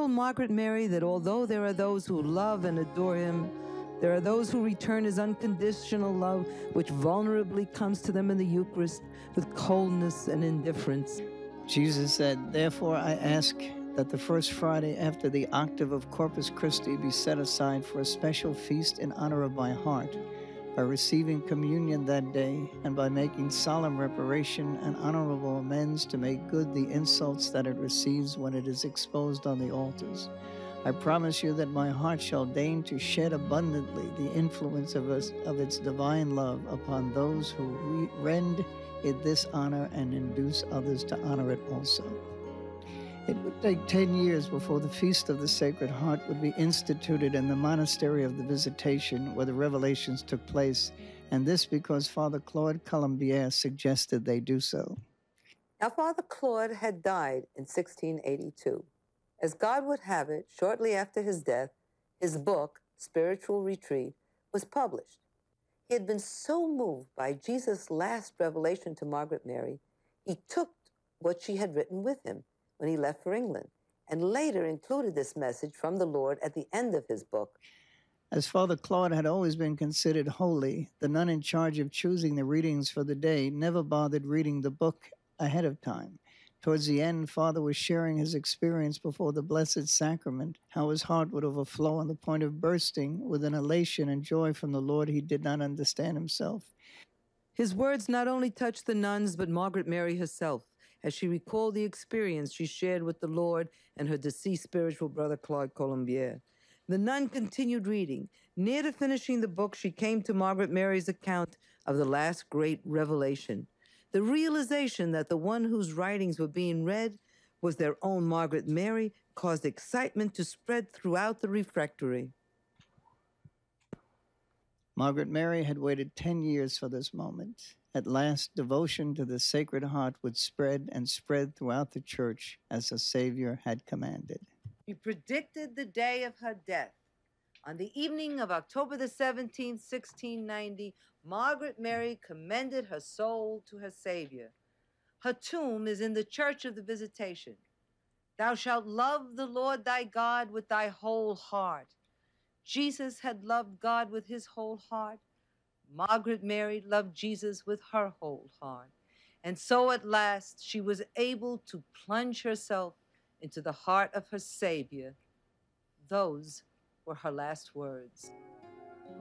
told Margaret Mary that although there are those who love and adore him, there are those who return his unconditional love, which vulnerably comes to them in the Eucharist with coldness and indifference. Jesus said, "Therefore I ask that the first Friday after the octave of Corpus Christi be set aside for a special feast in honor of my heart, by receiving communion that day and by making solemn reparation and honorable amends to make good the insults that it receives when it is exposed on the altars. I promise you that my heart shall deign to shed abundantly the influence of its divine love upon those who rend it this honor and induce others to honor it also." It would take 10 years before the Feast of the Sacred Heart would be instituted in the Monastery of the Visitation where the revelations took place, and this because Father Claude Colombier suggested they do so. Now, Father Claude had died in 1682. As God would have it, shortly after his death, his book, Spiritual Retreat, was published. He had been so moved by Jesus' last revelation to Margaret Mary, he took what she had written with him when he left for England, and later included this message from the Lord at the end of his book. As Father Claude had always been considered holy, the nun in charge of choosing the readings for the day never bothered reading the book ahead of time. Towards the end, Father was sharing his experience before the Blessed Sacrament, how his heart would overflow on the point of bursting with an elation and joy from the Lord he did not understand himself. His words not only touched the nuns, but Margaret Mary herself, as she recalled the experience she shared with the Lord and her deceased spiritual brother, Claude Colombier. The nun continued reading. Near to finishing the book, she came to Margaret Mary's account of the last great revelation. The realization that the one whose writings were being read was their own Margaret Mary caused excitement to spread throughout the refectory. Margaret Mary had waited 10 years for this moment. At last, devotion to the Sacred Heart would spread and spread throughout the Church as the Savior had commanded. She predicted the day of her death. On the evening of October the 17th, 1690, Margaret Mary commended her soul to her Savior. Her tomb is in the Church of the Visitation. Thou shalt love the Lord thy God with thy whole heart. Jesus had loved God with his whole heart. Margaret Mary loved Jesus with her whole heart. And so at last she was able to plunge herself into the heart of her Savior. Those were her last words.